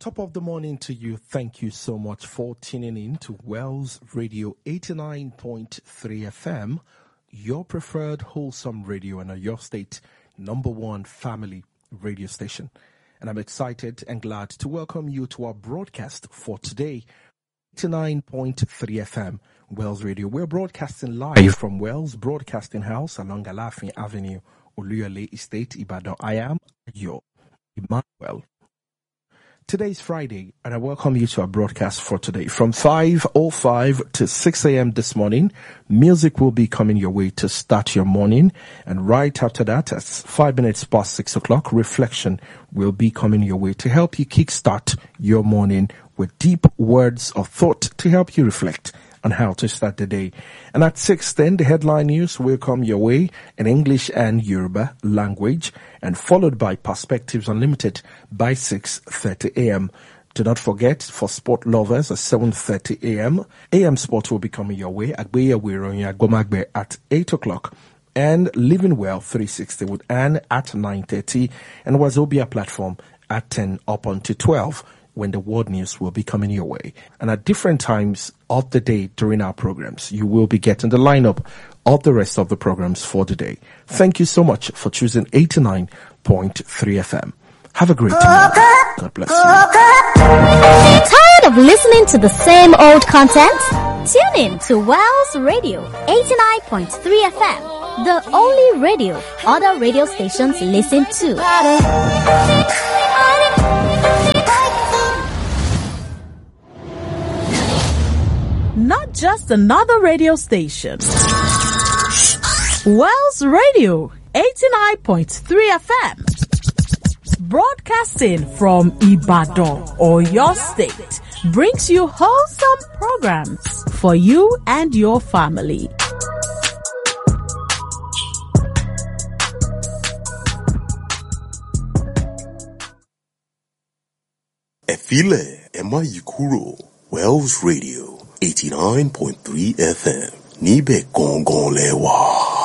Top of the morning to you. Thank you so much for tuning in to Wells Radio 89.3 FM, your preferred wholesome radio in your state, number one family radio station. And I'm excited and glad to welcome you to our broadcast for today, 89.3 FM, Wells Radio. We're broadcasting live from Wells Broadcasting House along Alafin Avenue, Oluyole Estate, Ibadan. I am your Emmanuel. Today's Friday, and I welcome you to our broadcast for today. From 5:05 to 6 a.m. this morning, music will be coming your way to start your morning. And right after that, at 5 minutes past 6 o'clock, reflection will be coming your way to help you kickstart your morning with deep words of thought to help you reflect on how to start the day. And at 6:10, the headline news will come your way in English and Yoruba language, and followed by Perspectives Unlimited by 6:30 a.m. Do not forget, for sport lovers, at 7:30 a.m., AM Sport will be coming your way at 8 o'clock. And Living Well 360 with Anne at 9:30, and Wazobia platform at 10 up until 12. When the world news will be coming your way. And at different times of the day during our programs, you will be getting the lineup of the rest of the programs for the day. Thank you so much for choosing 89.3 FM. Have a great day. God bless you. Tired of listening to the same old content? Tune in to Wells Radio 89.3 FM, the only radio other radio stations listen to. Not just another radio station. Wells Radio 89.3 FM. Broadcasting from Ibadan, Oyo State, brings you wholesome programs for you and your family. Efile Emma Yikuro, Wells Radio 89.3 FM. Níbẹ̀ gangan lẹ wà.